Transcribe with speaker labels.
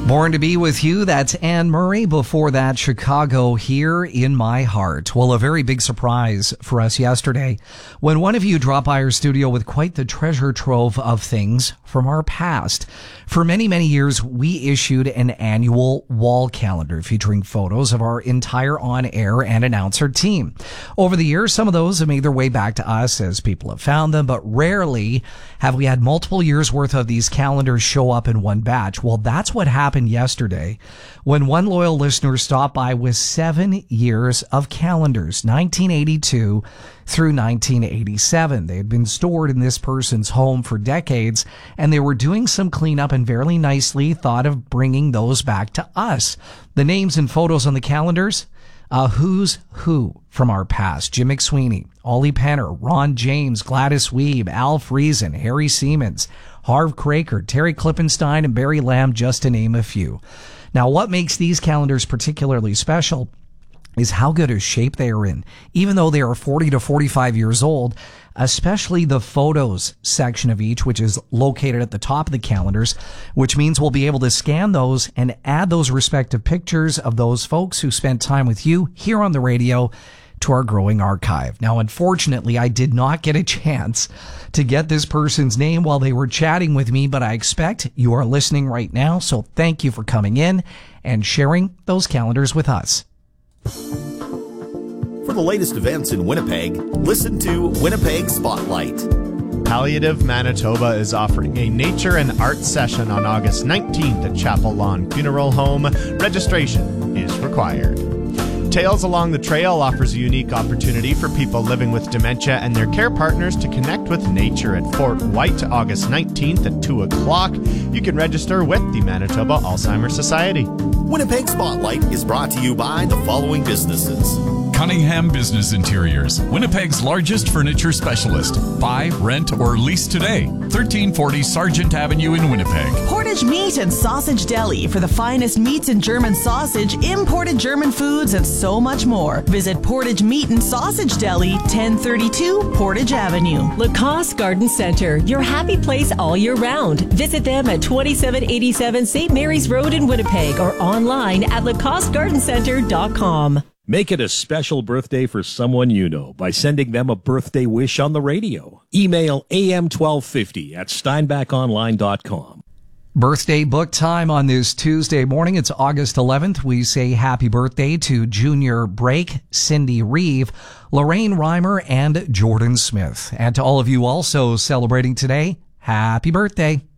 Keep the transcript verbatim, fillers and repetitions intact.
Speaker 1: Born to be with you, that's Anne Murray. Before that, Chicago, Here in My Heart. Well, a very big surprise for us yesterday when one of you dropped by our studio with quite the treasure trove of things from our past. For many, many years, we issued an annual wall calendar featuring photos of our entire on-air and announcer team. Over the years, some of those have made their way back to us as people have found them, but rarely have we had multiple years worth of these calendars show up in one batch. Well, that's what happened yesterday when one loyal listener stopped by with seven years of calendars, nineteen eighty-two through nineteen eighty-seven. They had been stored in this person's home for decades, and they were doing some cleanup and very nicely thought of bringing those back to us. The names and photos on the calendars, a who's who from our past: Jim McSweeney, Ollie Penner, Ron James, Gladys Weeb, Al Friesen, Harry Siemens, Harv Kraker, Terry Klippenstein, and Barry Lamb, just to name a few. Now, what makes these calendars particularly special is how good a shape they are in, even though they are forty to forty-five years old, especially the photos section of each, which is located at the top of the calendars, which means we'll be able to scan those and add those respective pictures of those folks who spent time with you here on the radio to our growing archive. Now, unfortunately, I did not get a chance to get this person's name while they were chatting with me, but I expect you are listening right now, so thank you for coming in and sharing those calendars with us.
Speaker 2: For the latest events in Winnipeg, listen to Winnipeg Spotlight.
Speaker 3: Palliative Manitoba is offering a nature and art session on August nineteenth at Chapel Lawn Funeral Home. Registration is required. Tales Along the Trail offers a unique opportunity for people living with dementia and their care partners to connect with nature at Fort White, August nineteenth at two o'clock. You can register with the Manitoba Alzheimer's Society.
Speaker 2: Winnipeg Spotlight is brought to you by the following businesses:
Speaker 4: Cunningham Business Interiors, Winnipeg's largest furniture specialist. Buy, rent, or lease today. thirteen forty Sargent Avenue in Winnipeg.
Speaker 5: Portage Meat and Sausage Deli for the finest meats and German sausage, imported German foods, and so much more. Visit Portage Meat and Sausage Deli, ten thirty-two Portage Avenue.
Speaker 6: Lacoste Garden Center, your happy place all year round. Visit them at twenty-seven eighty-seven Saint Mary's Road in Winnipeg or online at lacoste garden center dot com.
Speaker 7: Make it a special birthday for someone you know by sending them a birthday wish on the radio. Email A M twelve fifty at steinbach online dot com.
Speaker 1: Birthday book time on this Tuesday morning. It's August eleventh. We say happy birthday to Junior Brake, Cindy Reeve, Lorraine Reimer, and Jordan Smith. And to all of you also celebrating today, happy birthday.